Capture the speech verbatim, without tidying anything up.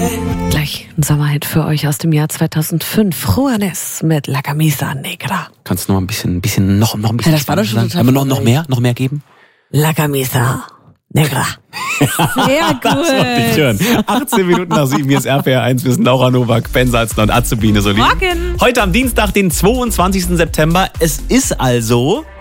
Gleich ein Sommerhit für euch aus dem Jahr zweitausendfünf. Juanes mit La Camisa Negra. Kannst du noch ein bisschen, ein bisschen, noch, noch ein bisschen. Ja, das war doch schon total. Aber noch, noch mehr, noch mehr geben? La Camisa Negra. Sehr gut. Das wollte ich hören. achtzehn Minuten nach sieben, hier ist R P R eins. Wir sind Laura Nowak, Ben Salzner und Azubine Solin. Morgen. Heute am Dienstag, den zweiundzwanzigsten September. Es ist also